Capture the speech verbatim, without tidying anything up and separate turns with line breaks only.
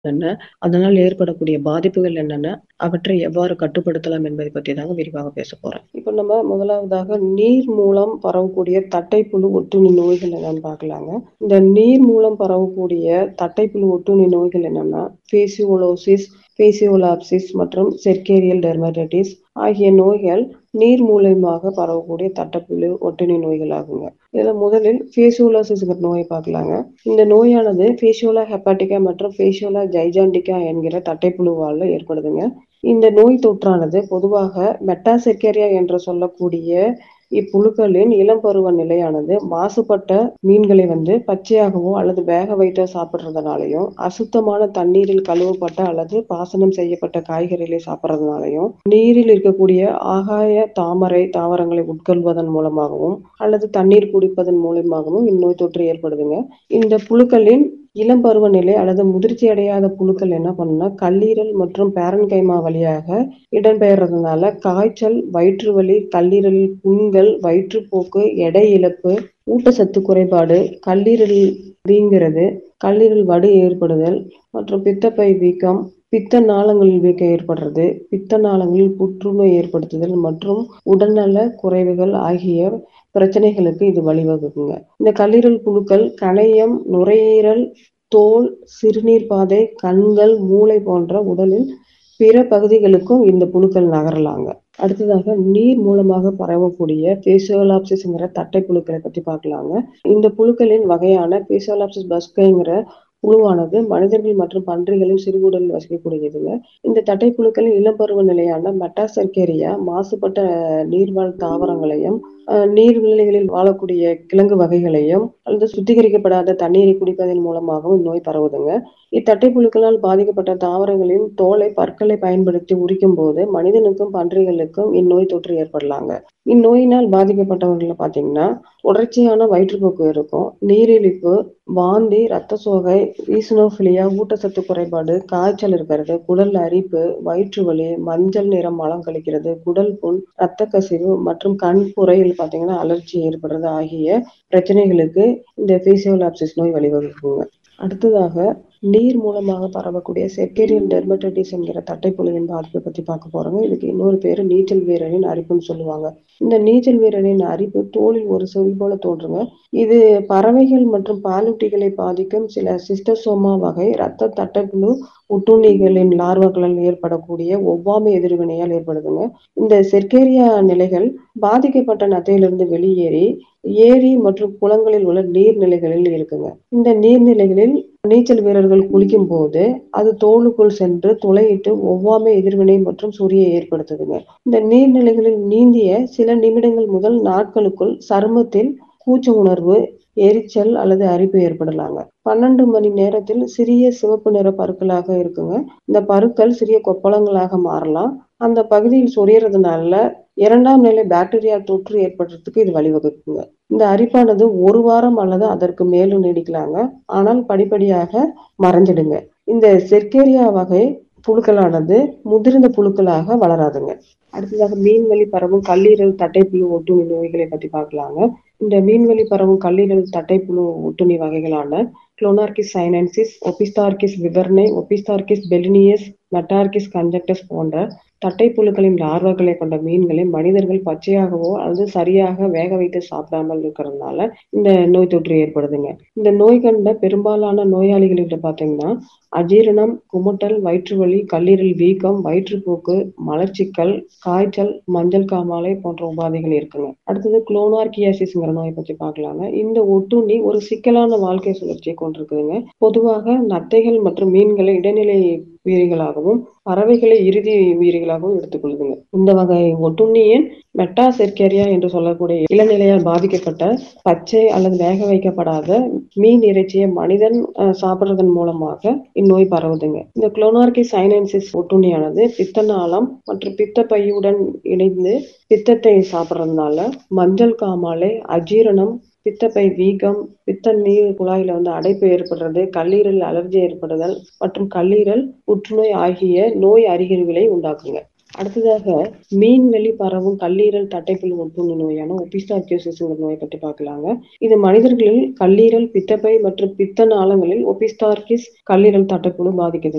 என்ன? அதனால் ஏற்படக்கூடிய பாதிப்புகள் என்னென்ன? அவற்றை எவ்வாறு கட்டுப்படுத்தலாம் என்பதை பத்தி தாங்க விரிவாக பேசப் போறேன். இப்ப நம்ம முதலாவதாக நீர் மூலம் பரவக்கூடிய தட்டைப்புழு ஒட்டுண்ணி நோய்கள் என்னன்னு பார்க்கலாங்க. இந்த நீர் மூலம் பரவக்கூடிய தட்டைப்புழு ஒட்டுண்ணி நோய்கள் என்னன்னா, பேசியோலோசிஸ், பேசியோலாப்சிஸ் மற்றும் செர்கேரியல் டெர்மடைட்டிஸ் ஆகிய நோய்கள் நீர் மூலியமாக பரவக்கூடிய தட்டைப்புழு ஒட்டுண்ணி நோய்கள் ஆகுங்க. இதுல முதலில் பேசியோலாசிஸ்ங்கிற நோயை பார்க்கலாங்க. இந்த நோயானது பேசியோலா ஹெப்பாட்டிகா மற்றும் பேசியோலா ஜைஜாண்டிகா என்கிற தட்டைப்புழுவால ஏற்படுதுங்க. இந்த நோய் தொற்றானது பொதுவாக மெட்டாசெர்கேரியா என்று சொல்லக்கூடிய இப்புழுக்களின் இளம் பருவ நிலையானது மாசுபட்ட மீன்களை வந்து பச்சையாகவோ அல்லது வேக வைத்தோ சாப்பிடுறதுனாலையும், அசுத்தமான தண்ணீரில் கழுவப்பட்ட அல்லது பாசனம் செய்யப்பட்ட காய்கறிகளை சாப்பிடுறதுனாலையும், நீரில் இருக்கக்கூடிய ஆகாய தாமரை தாவரங்களை உட்கொள்வதன் மூலமாகவும் அல்லது தண்ணீர் குடிப்பதன் மூலமாகவும் இந்நோய் தொற்று ஏற்படுதுங்க. இந்த புழுக்களின் இளம் பருவ நிலை அல்லது முதிர்ச்சி அடையாத புழுக்கள் என்ன பண்ணும்னா, கல்லீரல் மற்றும் பேரன்கைமா வழியாக இடம்பெயர்றதுனால காய்ச்சல், வயிற்று வலி, கல்லீரலில் புண்கள், வயிற்றுப்போக்கு, எடை இழப்பு, ஊட்டச்சத்து குறைபாடு, கல்லீரல் வீங்குறது, கல்லீரல் வடு ஏற்படுதல் மற்றும் பித்தப்பை வீக்கம், பித்த நாளங்களில் வீக்கம் ஏற்படுறது, பித்த நாளங்களில் புற்றுநோய் ஏற்படுத்துதல் மற்றும் உடல்நல குறைவுகள் ஆகிய பிரச்சனைகளுக்கு இது வழிவகுக்குங்க. இந்த கல்லீரல் புழுக்கள் கணையம், நுரையீரல், தோல், சிறுநீர் பாதை, கண்கள், மூளை போன்ற உடலில் பிற பகுதிகளுக்கும் இந்த புழுக்கள் நகரலாங்க. அடுத்ததாக நீர் மூலமாக பரவக்கூடிய பேசியோலாப்சிஸ்ங்கிற தட்டை புழுக்களை பத்தி பார்க்கலாங்க. இந்த புழுக்களின் வகையான பேசியோலாப்சிஸ் பஸ்கைங்கிற புழுவானது மனிதர்கள் மற்றும் பன்றிகளின் சிறுகுடலில் வசிக்கக்கூடியதுங்க. இந்த தட்டை புழுக்களின் இளம்பருவ நிலையான மெட்டாசெர்கேரியா மாசுபட்ட நீர்வாழ் தாவரங்களையும், நீர்நிலைகளில் வாழக்கூடிய கிழங்கு வகைகளையும் அல்லது சுத்திகரிக்கப்படாத தண்ணீரை குடிப்பதன் மூலமாகவும் இந்நோய் பரவுதுங்க. இத்தட்டை புழுக்களால் பாதிக்கப்பட்ட தாவரங்களின் தோலை பற்களை பயன்படுத்தி உரிக்கும் போது மனிதனுக்கும் பன்றிகளுக்கும் இந்நோய் தொற்று ஏற்படலாங்க. இந்நோயினால் பாதிக்கப்பட்டவர்கள் பார்த்தீங்கன்னா தொடர்ச்சியான வயிற்றுப்போக்கு இருக்கும், நீரிழிப்பு, வாந்தி, ரத்த சோகை, ஈசினோபிலியா, ஊட்டச்சத்து குறைபாடு, காய்ச்சல் இருக்கிறது, குடல் அரிப்பு, வயிற்று வலி, மஞ்சள் நிறம் மலம் கழிக்கிறது, குடல் புண், ரத்த கசிவு மற்றும் கண் புரையில் பார்த்தீங்கன்னா அலர்ஜி ஏற்படுறது ஆகிய பிரச்சனைகளுக்கு இந்த பேசியோலாப்சிஸ் நோய் வழிவகுக்குங்க. அடுத்ததாக நீர் மூலமாக பரவக்கூடிய செர்கேரியல் டெர்மடைட்டிஸ் என்கிற தட்டைப்புழுவின் பாதிப்பை பத்தி பார்க்க போறோங்க. இதுக்கு இன்னொரு பேரு நீச்சல் வீரனின் அரிப்புன்னு சொல்லுவாங்க. இந்த நீச்சல் வீரனின் அரிப்பு தோலில் ஒரு சொல் போல தோன்றுங்க. இது பறவைகள் மற்றும் பாலூட்டிகளை பாதிக்கும் சில சிஸ்டோசோமா வகை இரத்த தட்டைப்புழு ஒட்டுண்ணிகளின் லார்வாக்களால் ஏற்படக்கூடிய ஒவ்வாமை எதிர்வினையால் ஏற்படுதுங்க. இந்த செர்கேரியா நிலைகள் பாதிக்கப்பட்ட நத்தையிலிருந்து வெளியேறி ஏரி மற்றும் குளங்களில் உள்ள நீர்நிலைகளில் இருக்குங்க. இந்த நீர்நிலைகளில் நீச்சல் வீரர்கள் குளிக்கும் போது அது தோலுக்குள் சென்று துளையிட்டு ஒவ்வாமை எதிர்வினை மற்றும் சொறியை ஏற்படுத்துதுங்க. இந்த நீர்நிலைகளில் நீந்திய சில நிமிடங்கள் முதல் நாட்களுக்குள் சருமத்தில் கூச்ச உணர்வு, எரிச்சல் அல்லது அரிப்பு ஏற்படலாங்க. பன்னெண்டு மணி நேரத்தில் சிறிய சிவப்பு நிற பருக்களாக இருக்குங்க. இந்த பருக்கள் சிறிய கொப்பளங்களாக மாறலாம். அந்த பகுதியில் சொரியறதுனால இரண்டாம் நிலை பாக்டீரியா தொற்று ஏற்படுறதுக்கு இது வழிவகுக்குங்க. இந்த அரிப்பானது ஒரு வாரம் அல்லது அதற்கு மேலும் நீடிக்கலாங்க. ஆனால் படிப்படியாக மறைஞ்சிடுங்க. இந்த செர்கேரியா வகை புழுக்களானது முதிர்ந்த புழுக்களாக வளராதுங்க. அடுத்ததாக மீன்வழி பரவும் கல்லீரல் தட்டைப்புழு ஒட்டுண்ணி நோய்களை பத்தி பார்க்கலாங்க. இந்த மீன்வழி பரவும் கல்லீரல் தட்டைப்புழு ஒட்டுண்ணி வகைகளான குளோனார்கிஸ் சைனென்சிஸ், ஒபிஸ்டார்கிஸ் விவர்னே, ஒபிஸ்டார்கிஸ் பெலினியஸ், மெட்டார்கிஸ் கன்ஜக்டஸ் போன்ற தட்டைப்புழுக்களின் லார்வாக்களை கொண்ட மீன்களை மனிதர்கள் பச்சையாகவோ அல்லது சரியாக வேக வைத்து சாப்பிடாமல் இருக்கிறதுனால இந்த நோய் தொற்று ஏற்படுதுங்க. இந்த நோய் கண்ட பெரும்பாலான நோயாளிகள்கிட்ட பார்த்தீங்கன்னா அஜீரணம், குமட்டல், வயிற்று வலி, கல்லீரல் வீக்கம், வயிற்றுப்போக்கு, மலர்ச்சிக்கல், காய்ச்சல், மஞ்சள் காமாலை போன்ற உபாதைகள் இருக்குங்க. அடுத்தது குளோனார்கியாசிஸ்ங்கிற நோயை பத்தி பார்க்கலாங்க. இந்த ஒட்டுண்ணி ஒரு சிக்கலான வாழ்க்கை சுழற்சியை கொண்டிருக்குதுங்க. பொதுவாக நத்தைகள் மற்றும் மீன்களை இடைநிலை உயிரிகளாகவும் பறவைகளை இறுதி உயிரிகளாகவும் எடுத்துக்கொள்ளுதுங்க. இந்த வகை ஒட்டுண்ணியின் மெட்டாசெர்கேரியா என்று சொல்லக்கூடிய இளநிலையால் பாதிக்கப்பட்ட பச்சை அல்லது வேக வைக்கப்படாத மீன் இறைச்சியை மனிதன் சாப்பிடுறதன் மூலமாக இந்நோய் பரவுதுங்க. இந்த குளோனார்கிஸ் சைனென்சிஸ் ஒட்டுண்ணியானது பித்தநாளம் மற்றும் பித்த பையுடன் இணைந்து பித்தத்தை சாப்பிடுறதுனால மஞ்சள் காமாலை, அஜீரணம், பித்தப்பை வீக்கம், பித்த நீர் குழாயில வந்து அடைப்பு ஏற்படுறது, கல்லீரல் அலர்ஜி ஏற்படுதல் மற்றும் கல்லீரல் புற்றுநோய் ஆகிய நோய் அறிகுறிகளை உண்டாக்குங்க. அடுத்ததாக மீன்வெளி பரவும் கல்லீரல் தட்டைப்புழு ஒட்டுண்ணி நோயான ஒபிஸ்டார்கியோசிஸ் நோயை பற்றி பார்க்கலாங்க. இது மனிதர்களில் கல்லீரல், பித்தப்பை மற்றும் பித்த நாளங்களில் ஒபிஸ்டார்கிஸ் கல்லீரல் தட்டைப்புழு பாதிக்குது.